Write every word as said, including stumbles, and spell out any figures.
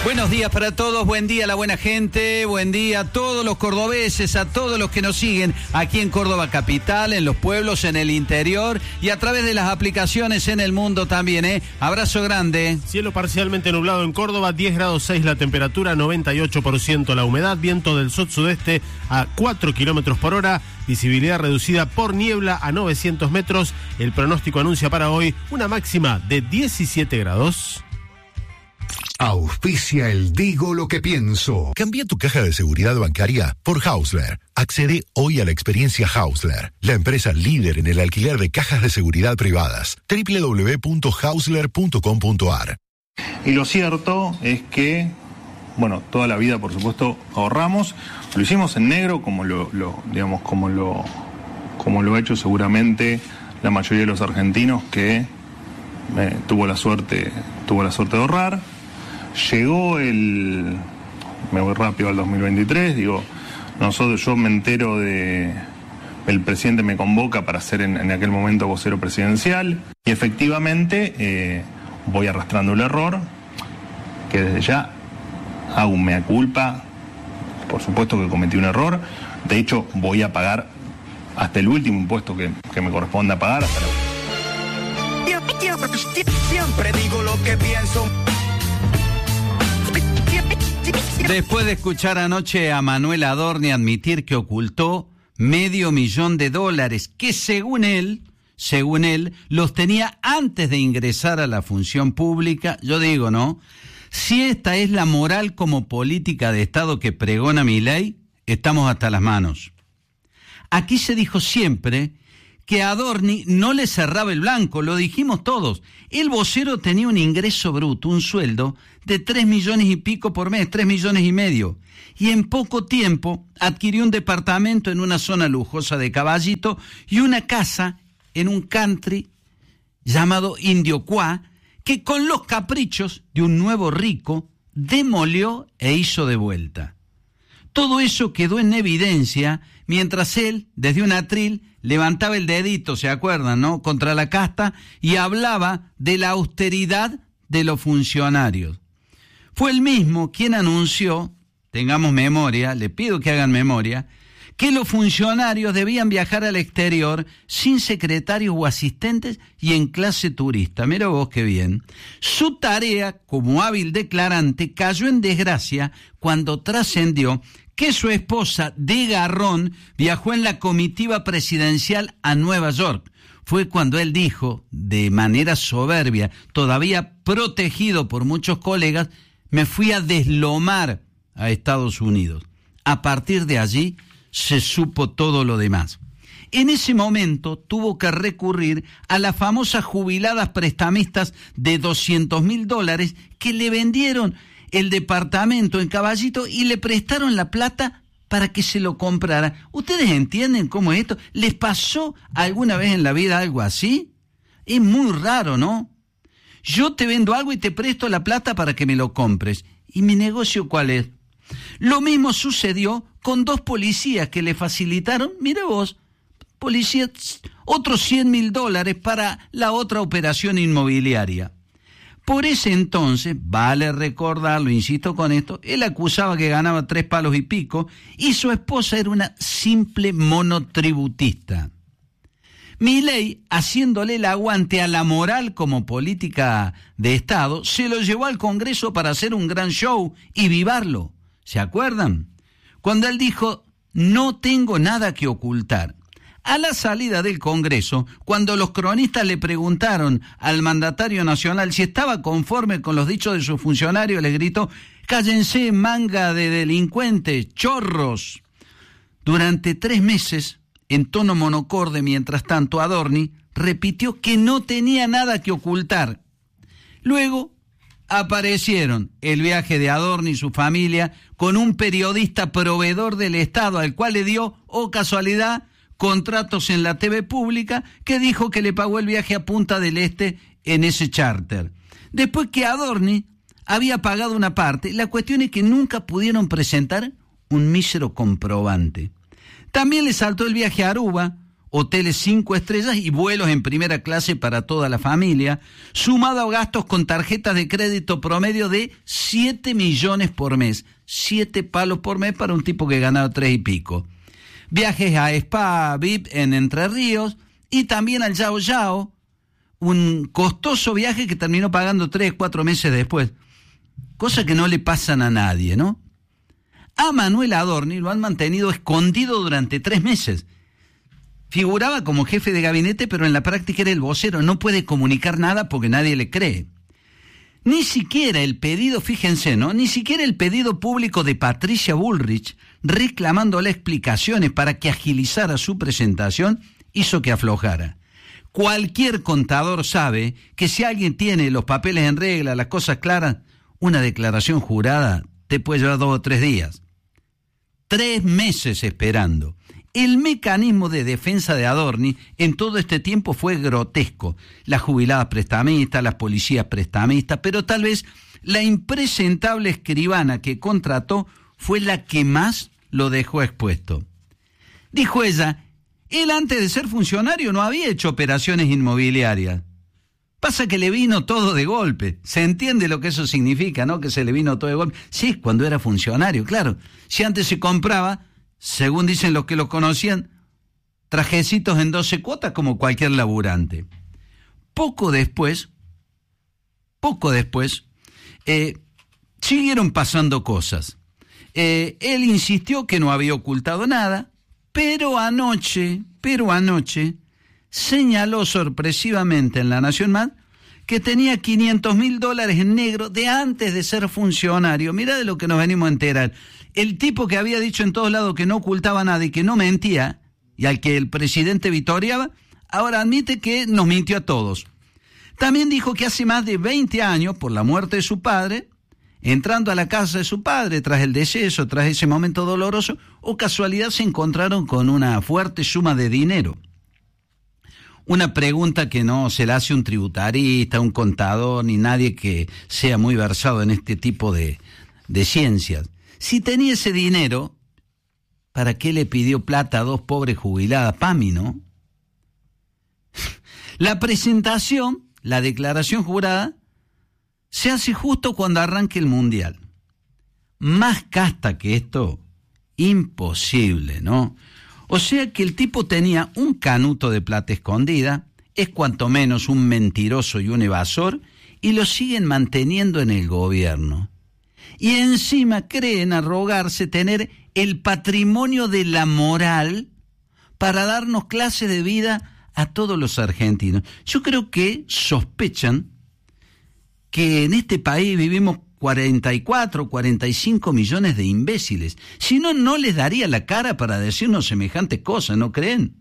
Buenos días para todos, buen día a la buena gente, buen día a todos los cordobeses, a todos los que nos siguen aquí en Córdoba Capital, en los pueblos, en el interior y a través de las aplicaciones en el mundo también, ¿eh? Abrazo grande. Cielo parcialmente nublado en Córdoba, diez grados seis la temperatura, noventa y ocho por ciento la humedad, viento del sur-sudeste a cuatro kilómetros por hora, visibilidad reducida por niebla a novecientos metros. El pronóstico anuncia para hoy una máxima de diecisiete grados. Auspicia el Digo lo que pienso. Cambia tu caja de seguridad bancaria por Hausler. Accede hoy a la experiencia Hausler, la empresa líder en el alquiler de cajas de seguridad privadas. doble u doble u doble u punto hausler punto com punto a r. Y lo cierto es que, bueno, toda la vida, por supuesto, ahorramos. Lo hicimos en negro, como lo, lo digamos, como lo, como lo ha hecho seguramente la mayoría de los argentinos que eh, tuvo la suerte, tuvo la suerte de ahorrar. Llegó el, me voy rápido al dos mil veintitrés, digo, nosotros, yo me entero de, el presidente me convoca para ser en, en aquel momento vocero presidencial y efectivamente eh, voy arrastrando el error, que desde ya hago un mea culpa, por supuesto que cometí un error, de hecho voy a pagar hasta el último impuesto que, que me corresponde a pagar. Hasta la... Siempre digo lo que pienso. Después de escuchar anoche a Manuel Adorni admitir que ocultó medio millón de dólares, que según él, según él, los tenía antes de ingresar a la función pública, yo digo, ¿no? Si esta es la moral como política de Estado que pregona Milei, estamos hasta las manos. Aquí se dijo siempre que Adorni no le cerraba el blanco, lo dijimos todos. El vocero tenía un ingreso bruto, un sueldo de tres millones y pico por mes, tres millones y medio. Y en poco tiempo adquirió un departamento en una zona lujosa de Caballito y una casa en un country llamado Indiocuá, que con los caprichos de un nuevo rico demolió e hizo de vuelta. Todo eso quedó en evidencia mientras él, desde un atril, levantaba el dedito, ¿se acuerdan, no?, contra la casta y hablaba de la austeridad de los funcionarios. Fue él mismo quien anunció, tengamos memoria, le pido que hagan memoria, que los funcionarios debían viajar al exterior sin secretarios o asistentes y en clase turista. Mira vos qué bien. Su tarea, como hábil declarante, cayó en desgracia cuando trascendió que su esposa de garrón viajó en la comitiva presidencial a Nueva York. Fue cuando él dijo, de manera soberbia, todavía protegido por muchos colegas, me fui a deslomar a Estados Unidos. A partir de allí se supo todo lo demás. En ese momento tuvo que recurrir a las famosas jubiladas prestamistas de doscientos mil dólares que le vendieron el departamento en Caballito y le prestaron la plata para que se lo comprara. ¿Ustedes entienden cómo es esto? ¿Les pasó alguna vez en la vida algo así? Es muy raro, ¿no? Yo te vendo algo y te presto la plata para que me lo compres. ¿Y mi negocio cuál es? Lo mismo sucedió con dos policías que le facilitaron, mira vos, policías, otros cien mil dólares para la otra operación inmobiliaria. Por ese entonces, vale recordarlo, insisto con esto, él acusaba que ganaba tres palos y pico y su esposa era una simple monotributista. Milei, haciéndole el aguante a la moral como política de Estado, se lo llevó al Congreso para hacer un gran show y vivarlo. ¿Se acuerdan? Cuando él dijo, no tengo nada que ocultar. A la salida del Congreso, cuando los cronistas le preguntaron al mandatario nacional si estaba conforme con los dichos de sus funcionarios, les gritó, cállense, manga de delincuentes, chorros. Durante tres meses, en tono monocorde, mientras tanto, Adorni repitió que no tenía nada que ocultar. Luego aparecieron el viaje de Adorni y su familia con un periodista proveedor del Estado al cual le dio, oh casualidad, contratos en la T V pública, que dijo que le pagó el viaje a Punta del Este en ese charter. Después que Adorni había pagado una parte, la cuestión es que nunca pudieron presentar un mísero comprobante. También le saltó el viaje a Aruba, hoteles cinco estrellas y vuelos en primera clase para toda la familia, sumado a gastos con tarjetas de crédito promedio de siete millones por mes. siete palos por mes para un tipo que ganaba tres y pico. Viajes a Spa V I P en Entre Ríos y también al Yao Yao, un costoso viaje que terminó pagando tres, cuatro meses después. Cosa que no le pasan a nadie, ¿no? A Manuel Adorni lo han mantenido escondido durante tres meses. Figuraba como jefe de gabinete, pero en la práctica era el vocero. No puede comunicar nada porque nadie le cree. Ni siquiera el pedido, fíjense, ¿no? Ni siquiera el pedido público de Patricia Bullrich, reclamándole explicaciones para que agilizara su presentación, hizo que aflojara. Cualquier contador sabe que si alguien tiene los papeles en regla, las cosas claras, una declaración jurada te puede llevar dos o tres días. Tres meses esperando. El mecanismo de defensa de Adorni en todo este tiempo fue grotesco. Las jubiladas prestamistas, las policías prestamistas, pero tal vez la impresentable escribana que contrató fue la que más lo dejó expuesto. Dijo ella, él antes de ser funcionario no había hecho operaciones inmobiliarias. Pasa que le vino todo de golpe. Se entiende lo que eso significa, ¿no? Que se le vino todo de golpe. Sí, cuando era funcionario, claro. Si antes se compraba, según dicen los que lo conocían, trajecitos en doce cuotas como cualquier laburante. Poco después, poco después, eh, siguieron pasando cosas. Eh, él insistió que no había ocultado nada, pero anoche, pero anoche, señaló sorpresivamente en La Nación Más que tenía quinientos mil dólares en negro de antes de ser funcionario. Mirá de lo que nos venimos a enterar. El tipo que había dicho en todos lados que no ocultaba nada y que no mentía, y al que el presidente vitoreaba, ahora admite que nos mintió a todos. También dijo que hace más de veinte años, por la muerte de su padre, entrando a la casa de su padre tras el deceso, tras ese momento doloroso, o casualidad se encontraron con una fuerte suma de dinero. Una pregunta que no se la hace un tributarista, un contador, ni nadie que sea muy versado en este tipo de, de ciencias. Si tenía ese dinero, ¿para qué le pidió plata a dos pobres jubiladas? PAMI, ¿no? La presentación, la declaración jurada, se hace justo cuando arranque el Mundial. Más casta que esto, imposible, ¿no? O sea que el tipo tenía un canuto de plata escondida, es cuanto menos un mentiroso y un evasor, y lo siguen manteniendo en el gobierno. Y encima creen arrogarse tener el patrimonio de la moral para darnos clase de vida a todos los argentinos. Yo creo que sospechan que en este país vivimos cuarenta y cuatro, cuarenta y cinco millones de imbéciles. Si no, no les daría la cara para decirnos semejantes cosas, ¿no creen?